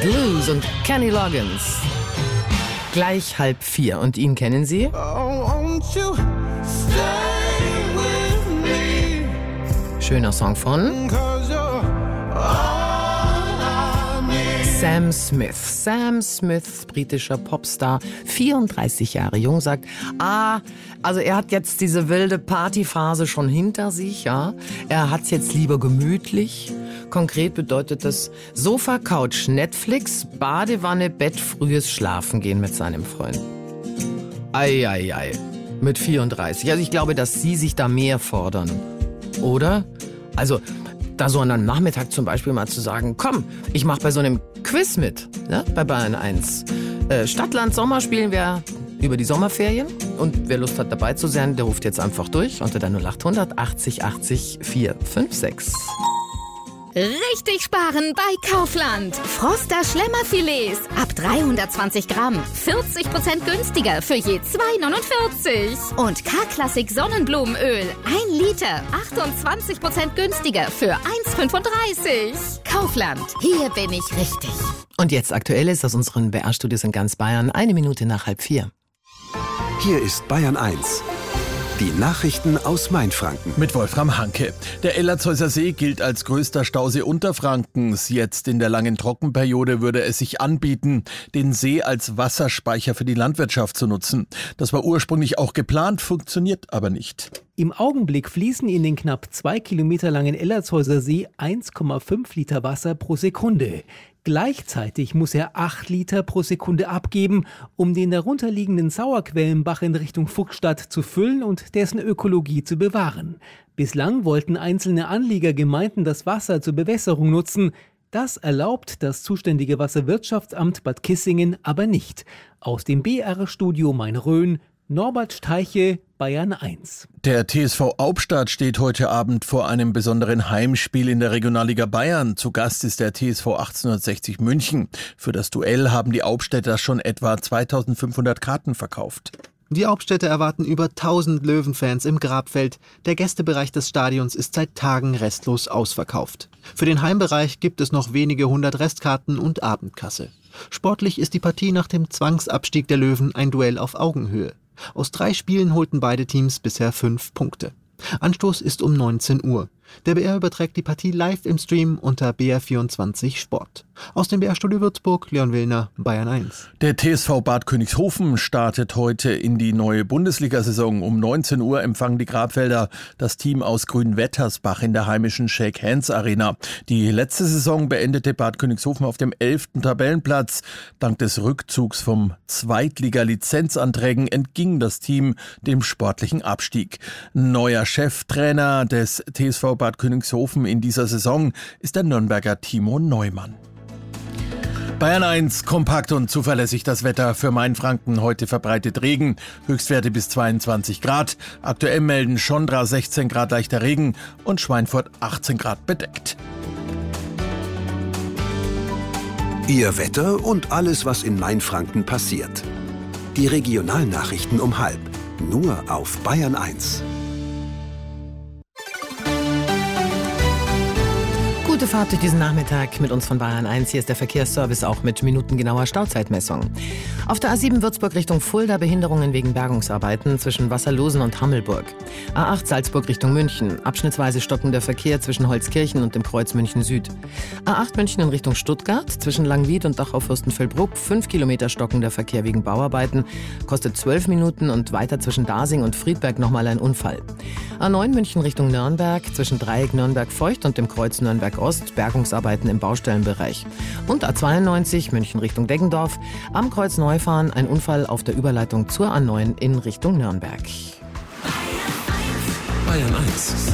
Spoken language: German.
Blues und Kenny Loggins. Gleich 3:30 und ihn kennen Sie? Schöner Song von Sam Smith. Sam Smith, britischer Popstar, 34 Jahre jung, sagt, also er hat jetzt diese wilde Partyphase schon hinter sich, ja. Er hat's jetzt lieber gemütlich. Konkret bedeutet das Sofa, Couch, Netflix, Badewanne, Bett, frühes Schlafengehen mit seinem Freund. Ei, mit 34. Also ich glaube, dass Sie sich da mehr fordern. Oder? Also da so an einem Nachmittag zum Beispiel mal zu sagen, komm, ich mach bei so einem Quiz mit, ne, bei Bayern 1. Stadtland Sommer spielen wir über die Sommerferien. Und wer Lust hat dabei zu sein, der ruft jetzt einfach durch unter der 0800 80 80 456. Richtig sparen bei Kaufland. Froster Schlemmerfilets ab 320 Gramm. 40% günstiger für je 2,49. Und K-Klassik Sonnenblumenöl 1 Liter. 28% günstiger für 1,35. Kaufland. Hier bin ich richtig. Und jetzt Aktuelles aus unseren BR-Studios in ganz Bayern. 1 Minute nach 3:30. Hier ist Bayern 1. Die Nachrichten aus Mainfranken. Mit Wolfram Hanke. Der Ellershäuser See gilt als größter Stausee Unterfrankens. Jetzt in der langen Trockenperiode würde es sich anbieten, den See als Wasserspeicher für die Landwirtschaft zu nutzen. Das war ursprünglich auch geplant, funktioniert aber nicht. Im Augenblick fließen in den knapp 2 Kilometer langen Ellershäuser See 1,5 Liter Wasser pro Sekunde. Gleichzeitig muss er 8 Liter pro Sekunde abgeben, um den darunterliegenden Sauerquellenbach in Richtung Fuchsstadt zu füllen und dessen Ökologie zu bewahren. Bislang wollten einzelne Anliegergemeinden das Wasser zur Bewässerung nutzen. Das erlaubt das zuständige Wasserwirtschaftsamt Bad Kissingen aber nicht. Aus dem BR-Studio Main-Rhön, Norbert Steiche, Bayern 1. Der TSV Hauptstadt steht heute Abend vor einem besonderen Heimspiel in der Regionalliga Bayern. Zu Gast ist der TSV 1860 München. Für das Duell haben die Hauptstädter schon etwa 2500 Karten verkauft. Die Hauptstädter erwarten über 1000 Löwenfans im Grabfeld. Der Gästebereich des Stadions ist seit Tagen restlos ausverkauft. Für den Heimbereich gibt es noch wenige 100 Restkarten und Abendkasse. Sportlich ist die Partie nach dem Zwangsabstieg der Löwen ein Duell auf Augenhöhe. Aus 3 Spielen holten beide Teams bisher 5 Punkte. Anstoß ist um 19 Uhr. Der BR überträgt die Partie live im Stream unter BR24 Sport. Aus dem BR-Studio Würzburg, Leon Willner, Bayern 1. Der TSV Bad Königshofen startet heute in die neue Bundesliga-Saison. Um 19 Uhr empfangen die Grabfelder das Team aus Grünwettersbach in der heimischen Shake Hands Arena. Die letzte Saison beendete Bad Königshofen auf dem 11. Tabellenplatz. Dank des Rückzugs vom Zweitliga-Lizenzanträgen entging das Team dem sportlichen Abstieg. Neuer Cheftrainer des TSV Bad Königshofen in dieser Saison ist der Nürnberger Timo Neumann. Bayern 1, kompakt und zuverlässig das Wetter für Mainfranken. Heute verbreitet Regen, Höchstwerte bis 22 Grad. Aktuell melden Schondra 16 Grad leichter Regen und Schweinfurt 18 Grad bedeckt. Ihr Wetter und alles, was in Mainfranken passiert. Die Regionalnachrichten um 12:30. Nur auf Bayern 1. Gute Fahrt durch diesen Nachmittag mit uns von Bayern 1. Hier ist der Verkehrsservice auch mit minutengenauer Stauzeitmessung. Auf der A7 Würzburg Richtung Fulda Behinderungen wegen Bergungsarbeiten zwischen Wasserlosen und Hammelburg. A8 Salzburg Richtung München. Abschnittsweise stockender Verkehr zwischen Holzkirchen und dem Kreuz München Süd. A8 München in Richtung Stuttgart zwischen Langwied und Dachau-Fürstenfeldbruck. 5 Kilometer stockender Verkehr wegen Bauarbeiten. Kostet 12 Minuten und weiter zwischen Dasing und Friedberg nochmal ein Unfall. A9 München Richtung Nürnberg zwischen Dreieck Nürnberg-Feucht und dem Kreuz Nürnberg-Ost. Bergungsarbeiten im Baustellenbereich. Und A92 München Richtung Deggendorf. Am Kreuz Neufahren ein Unfall auf der Überleitung zur A9 in Richtung Nürnberg. Bayern 1.